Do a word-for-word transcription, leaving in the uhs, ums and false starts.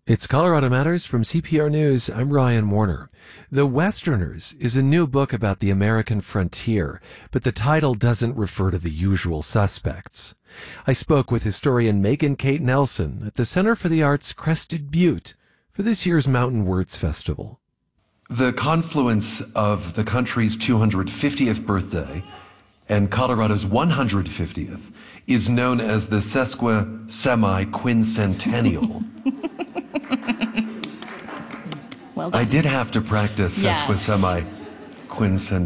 It's Colorado Matters from C P R News. I'm Ryan Warner. The Westerners is a new book about the American frontier, but the title doesn't refer to the usual suspects. I spoke with historian Megan Kate Nelson at the Center for the Arts Crested Butte for this year's Mountain Words Festival. The confluence of the country's two hundred fiftieth birthday and Colorado's one hundred fiftieth is known as the Sesquisemi-Quincentennial. Well done. I did have to practice Yes. Sesquisemi-Quincentennial.